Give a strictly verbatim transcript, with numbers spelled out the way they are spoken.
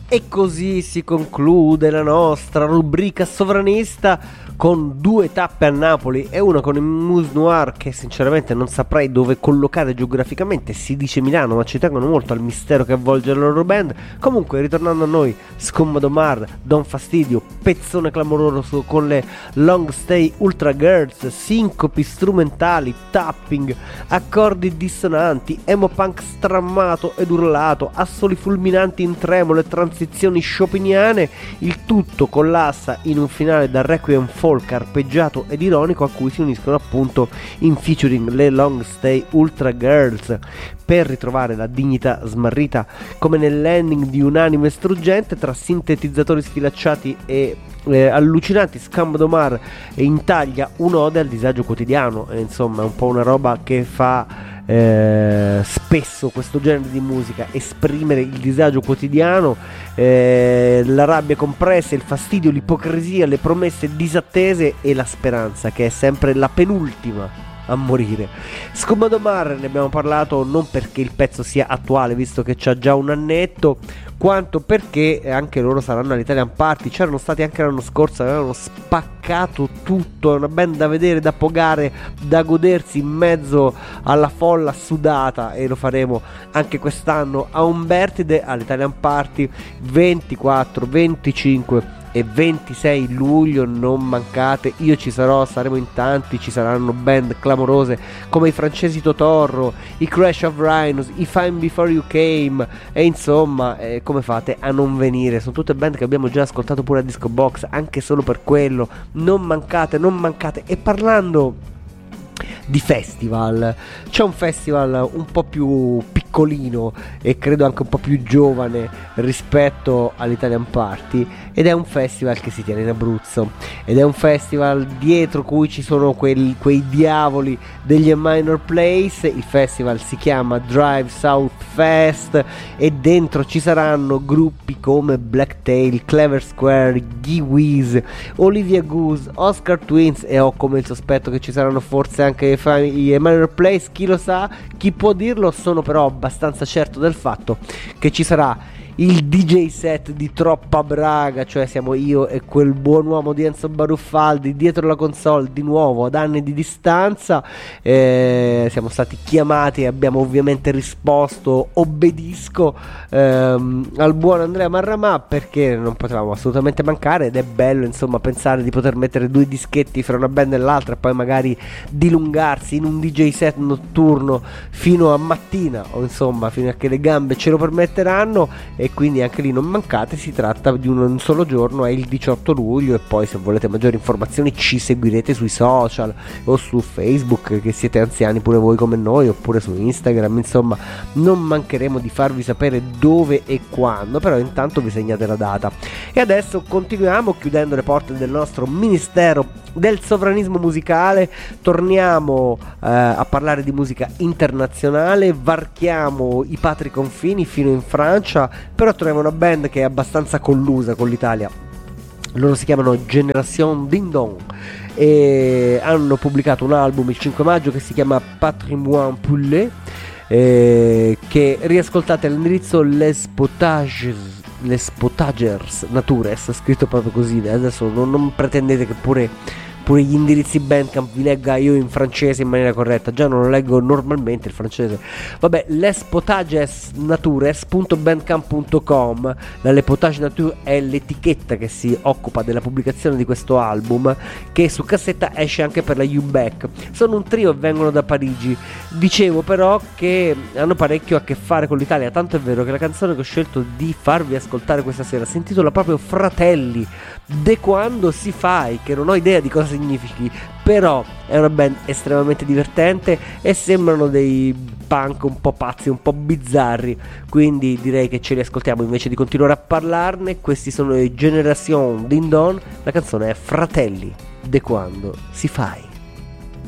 E così si conclude la nostra rubrica sovranista con due tappe a Napoli e una con il Mousse Noir, che sinceramente non saprei dove collocare geograficamente. Si dice Milano, ma ci tengono molto al mistero che avvolge la loro band. Comunque, ritornando a noi, Scomodo Mar, Don Fastidio, pezzone clamoroso con le Long Stay Ultra Girls, sincopi strumentali, tapping, accordi dissonanti, emo punk strammato ed urlato, assoli fulminanti in tremolo e transizioni chopiniane. Il tutto collassa in un finale da requiem folk arpeggiato ed ironico, a cui si uniscono appunto in featuring le Long Stay Ultra Girls, per ritrovare la dignità smarrita come nell'ending di un anime struggente tra sintetizzatori sfilacciati e eh, allucinanti. Scomodo Mar intaglia un'ode al disagio quotidiano, e insomma è un po' una roba che fa Eh, spesso questo genere di musica, esprimere il disagio quotidiano, eh, la rabbia compressa, il fastidio, l'ipocrisia, le promesse disattese e la speranza, che è sempre la penultima a morire. Scomodo Mar ne abbiamo parlato non perché il pezzo sia attuale, visto che c'ha già un annetto, quanto perché anche loro saranno all'Italian Party. C'erano stati anche l'anno scorso, avevano spaccato tutto. È una band da vedere, da pogare, da godersi in mezzo alla folla sudata, e lo faremo anche quest'anno a Umbertide all'Italian Party ventiquattro, venticinque e ventisei luglio. Non mancate, io ci sarò, saremo in tanti, ci saranno band clamorose come i francesi Totorro, i Crash of Rhinos, i Fine Before You Came, e insomma eh, come fate a non venire? Sono tutte band che abbiamo già ascoltato pure a Disco Box, anche solo per quello. Non mancate, non mancate. E parlando di festival, c'è un festival un po' più piccolino e credo anche un po' più giovane rispetto all'Italian Party, ed è un festival che si tiene in Abruzzo, ed è un festival dietro cui ci sono quei, quei diavoli degli A Minor Place. Il festival si chiama Drive South Fest e dentro ci saranno gruppi come Blacktail, Clever Square, Gee Olivia Goose, Oscar Twins, e ho come il sospetto che ci saranno forse anche i A Minor Place. Chi lo sa, chi può dirlo. Sono però abbastanza certo del fatto che ci sarà il D J set di Troppa Braga, cioè siamo io e quel buon uomo di Enzo Baruffaldi dietro la console, di nuovo ad anni di distanza. Eh, siamo stati chiamati e abbiamo ovviamente risposto obbedisco ehm, al buon Andrea Marramà, perché non potevamo assolutamente mancare, ed è bello insomma pensare di poter mettere due dischetti fra una band e l'altra e poi magari dilungarsi in un D J set notturno fino a mattina, o insomma fino a che le gambe ce lo permetteranno. E quindi anche lì non mancate, si tratta di un solo giorno, è il diciotto luglio, e poi se volete maggiori informazioni ci seguirete sui social o su Facebook, che siete anziani pure voi come noi, oppure su Instagram. Insomma non mancheremo di farvi sapere dove e quando, però intanto vi segnate la data. E adesso continuiamo chiudendo le porte del nostro Ministero del Sovranismo Musicale, torniamo eh, a parlare di musica internazionale, varchiamo i patri confini fino in Francia, però troviamo una band che è abbastanza collusa con l'Italia. Loro si chiamano Génération Ding Dong e hanno pubblicato un album il cinque maggio che si chiama Patrimoine Poulet, eh, che riascoltate all'indirizzo Les Potages Les Potagers Natures, scritto proprio così. Adesso non, non pretendete che pure pure gli indirizzi Bandcamp vi legga io in francese in maniera corretta, già non lo leggo normalmente il francese. Vabbè, Les Potages Natures punto bandcamp punto com. La Les Potages Natures è l'etichetta che si occupa della pubblicazione di questo album, che su cassetta esce anche per la U-Back. Sono un trio e vengono da Parigi. Dicevo però che hanno parecchio a che fare con l'Italia, tanto è vero che la canzone che ho scelto di farvi ascoltare questa sera si intitola proprio Fratelli, de quando si fai, che non ho idea di cosa significhi, però è una band estremamente divertente e sembrano dei punk un po' pazzi, un po' bizzarri, quindi direi che ce li ascoltiamo invece di continuare a parlarne. Questi sono i Génération Ding Dong, la canzone è Fratelli, de quando si fai.